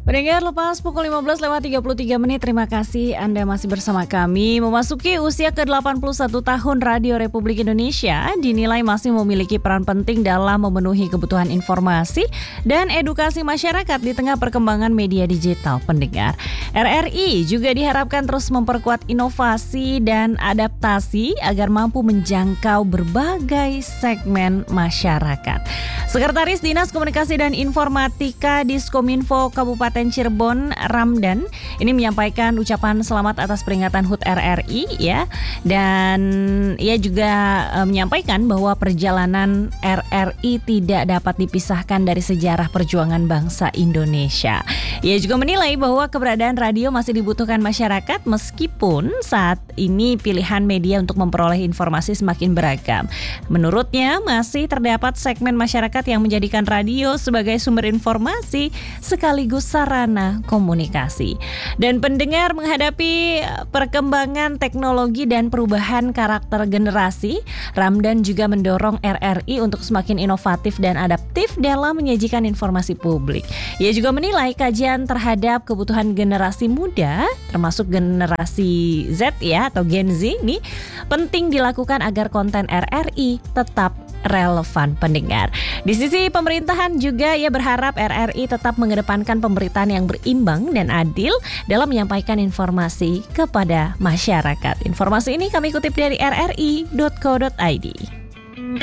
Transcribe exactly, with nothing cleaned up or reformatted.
Pendengar, lepas pukul lima belas lewat tiga puluh tiga menit, terima kasih Anda masih bersama kami. Memasuki usia ke delapan puluh satu tahun, Radio Republik Indonesia dinilai masih memiliki peran penting dalam memenuhi kebutuhan informasi dan edukasi masyarakat di tengah perkembangan media digital. Pendengar, R R I juga diharapkan terus memperkuat inovasi dan adaptasi agar mampu menjangkau berbagai segmen masyarakat. Sekretaris Dinas Komunikasi dan Informatika Diskominfo Kabupaten Cirebon, Ramdan, ini menyampaikan ucapan selamat atas peringatan H U T R R I ya, dan ia juga e, menyampaikan bahwa perjalanan R R I tidak dapat dipisahkan dari sejarah perjuangan bangsa Indonesia. Ia juga menilai bahwa keberadaan radio masih dibutuhkan masyarakat meskipun saat ini pilihan media untuk memperoleh informasi semakin beragam. Menurutnya masih terdapat segmen masyarakat yang menjadikan radio sebagai sumber informasi sekaligus sarana komunikasi. Dan pendengar, menghadapi perkembangan teknologi dan perubahan karakter generasi, Ramdan juga mendorong R R I untuk semakin inovatif dan adaptif dalam menyajikan informasi publik. Ia juga menilai kajian terhadap kebutuhan generasi muda, termasuk generasi Z ya atau Gen Z ini penting dilakukan agar konten R R I tetap relevan. Pendengar, di sisi pemerintahan juga ia berharap R R I tetap mengedepankan pemberitaan yang berimbang dan adil dalam menyampaikan informasi kepada masyarakat. Informasi ini kami kutip dari r r i dot co dot i d.